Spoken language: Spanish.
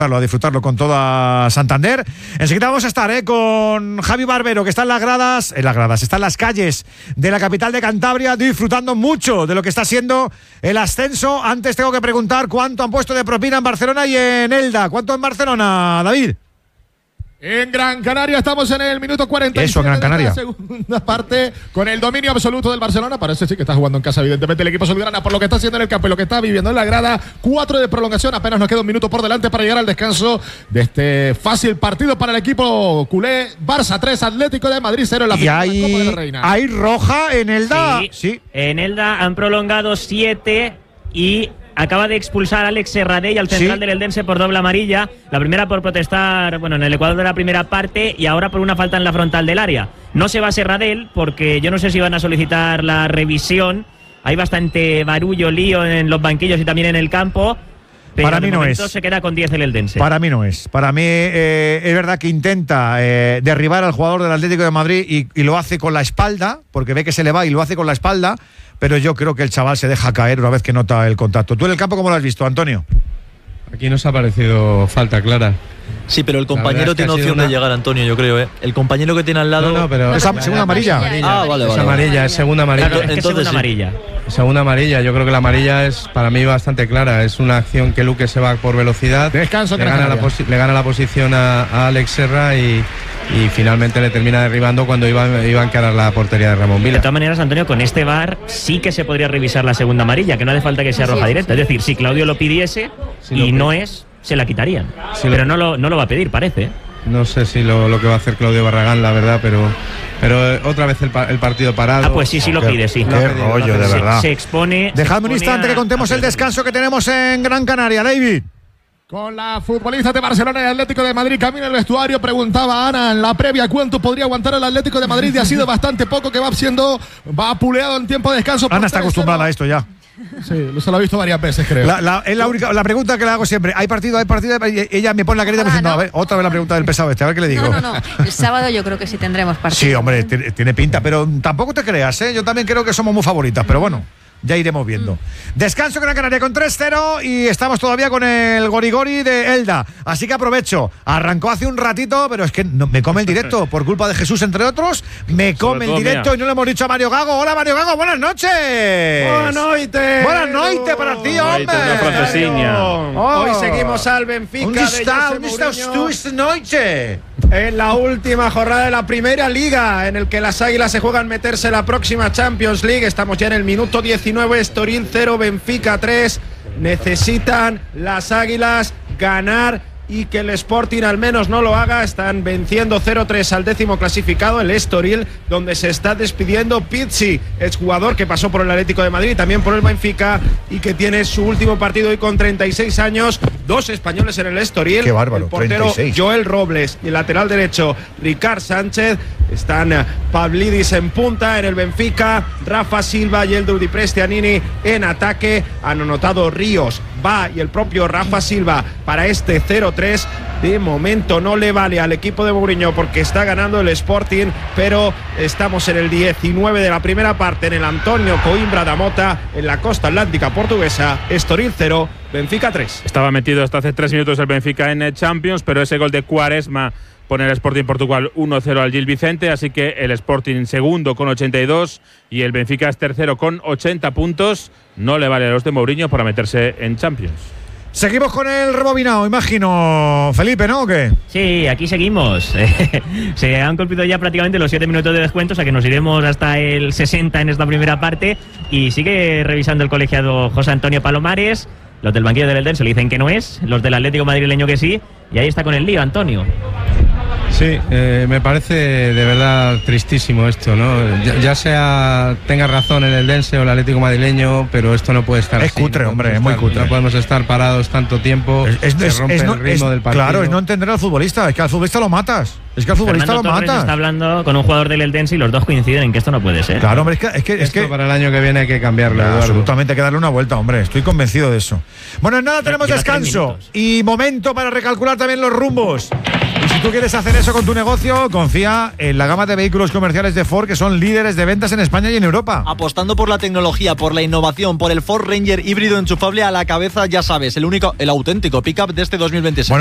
a disfrutarlo con toda Santander. Enseguida vamos a estar con Javi Barbero, que está en las gradas, está en las calles de la capital de Cantabria, disfrutando mucho de lo que está siendo el ascenso. Antes tengo que preguntar cuánto han puesto de propina en Barcelona y en Elda. ¿Cuánto en Barcelona, David? En Gran Canaria estamos en el minuto 47. Eso, en Gran Canaria. De la segunda parte, con el dominio absoluto del Barcelona. Parece sí que está jugando en casa, evidentemente, el equipo azulgrana por lo que está haciendo en el campo y lo que está viviendo en la grada. 4 de prolongación, apenas nos queda un minuto por delante para llegar al descanso de este fácil partido para el equipo culé. Barça 3, Atlético de Madrid 0 en la final de la Copa de la Reina. ¿Hay roja en Elda? Sí. En Elda han prolongado 7 y acaba de expulsar a Alex Serradell al central del Eldense por doble amarilla. La primera por protestar, en el Ecuador de la primera parte, y ahora por una falta en la frontal del área. No se va Serradell porque yo no sé si van a solicitar la revisión. Hay bastante barullo, lío en los banquillos y también en el campo. Pero para mí no es. Se queda con 10 el Eldense. Para mí no es. Para mí es verdad que intenta derribar al jugador del Atlético de Madrid y lo hace con la espalda, porque ve que se le va y lo hace con la espalda, pero yo creo que el chaval se deja caer una vez que nota el contacto. ¿Tú en el campo cómo lo has visto, Antonio? Aquí nos ha parecido falta clara. Sí, pero el compañero tiene opción de llegar, Antonio, yo creo, ¿eh? El compañero que tiene al lado... No, pero... ¿Es segunda amarilla? Vale. Es amarilla, es segunda amarilla. Entonces segunda amarilla. Segunda amarilla, yo creo que la amarilla es para mí bastante clara. Es una acción que Luque se va por velocidad. Descanso, le gana la posición a Alex Serra y finalmente le termina derribando cuando iba a encarar la portería de Ramón Vila. De todas maneras, Antonio, con este VAR sí que se podría revisar la segunda amarilla, que no hace falta que sea roja directa. Es decir, si Claudio lo pidiese no es, se la quitarían. Pero no lo va a pedir, parece. No sé si lo que va a hacer Claudio Barragán, la verdad, pero otra vez el partido parado. Pues sí lo pide, sí. Qué rollo, de verdad. Se expone. Dejadme un instante que contemos el descanso que tenemos en Gran Canaria, David. Con la futbolista de Barcelona y Atlético de Madrid camino el vestuario, preguntaba Ana en la previa cuánto podría aguantar el Atlético de Madrid y ha sido bastante poco, que va puleado en tiempo de descanso. Ana está acostumbrada a esto ya. Sí, se lo ha visto varias veces, creo. Es la pregunta que le hago siempre. Hay partido. Ella me pone la carita diciendo, a ver, otra vez la pregunta del pesado a ver qué le digo. No. El sábado yo creo que sí tendremos partido. Sí, hombre, tiene pinta, pero tampoco te creas, ¿eh? Yo también creo que somos muy favoritas, pero bueno. Ya iremos viendo. Descanso en Gran Canaria con 3-0 y estamos todavía con el Gorigori de Elda. Así que aprovecho. Arrancó hace un ratito, pero es que me come el directo por culpa de Jesús, entre otros. Me come el directo y no le hemos dicho a Mario Gago. Hola, Mario Gago, buenas noches. Buenas noches. Buenas noches para ti, hombre. Hoy seguimos al Benfica. ¿Dónde estás tú esta noche? En la última jornada de la Primera Liga, en el que las Águilas se juegan meterse en la próxima Champions League. Estamos ya en el minuto 19, Estoril 0, Benfica 3. Necesitan las Águilas ganar y que el Sporting al menos no lo haga. Están venciendo 0-3 al 10º clasificado, el Estoril, donde se está despidiendo Pizzi, exjugador que pasó por el Atlético de Madrid, también por el Benfica, y que tiene su último partido hoy con 36 años. 2 españoles en el Estoril. Qué bárbaro, el portero 36. Joel Robles y el lateral derecho Ricard Sánchez. Están Pavlidis en punta en el Benfica, Rafa Silva y Eldrudi Prestianini en ataque. Han anotado Ríos, Va y el propio Rafa Silva para este 0-3. De momento no le vale al equipo de Mourinho porque está ganando el Sporting, pero estamos en el 19 de la primera parte en el Antonio Coimbra da Mota, en la costa atlántica portuguesa. Estoril 0, Benfica 3. Estaba metido hasta hace 3 minutos el Benfica en Champions, pero ese gol de Quaresma pone el Sporting Portugal 1-0 al Gil Vicente, así que el Sporting segundo con 82 y el Benfica es tercero con 80 puntos. No le vale a los de Mourinho para meterse en Champions. Seguimos con el rebobinado, imagino, Felipe, ¿no? ¿O qué? Sí, aquí seguimos. Se han cumplido ya prácticamente los 7 minutos de descuento, o sea que nos iremos hasta el 60 en esta primera parte. Y sigue revisando el colegiado José Antonio Palomares. Los del banquillo del Eldense le dicen que no es, los del Atlético madrileño que sí. Y ahí está con el lío, Antonio. Sí, me parece de verdad tristísimo esto, ¿no? Ya sea tenga razón el Eldense o el Atlético madrileño, pero esto no puede estar es así. Cutre, hombre, es muy cutre. No podemos estar parados tanto tiempo. Se rompe el ritmo del partido. Claro, es no entender al futbolista. Es que al futbolista lo matas. Es que al futbolista Fernando lo Torres matas. Está hablando con un jugador del Eldense y los dos coinciden en que esto no puede ser. Claro, hombre, es que para el año que viene hay que cambiarlo. Absolutamente, hay que darle una vuelta, hombre. Estoy convencido de eso. Bueno, en nada tenemos descanso y momento para recalcular también los rumbos. Y si tú quieres hacer eso con tu negocio, confía en la gama de vehículos comerciales de Ford, que son líderes de ventas en España y en Europa. Apostando por la tecnología, por la innovación, por el Ford Ranger híbrido enchufable a la cabeza, ya sabes, el auténtico pickup de este 2026. Bueno,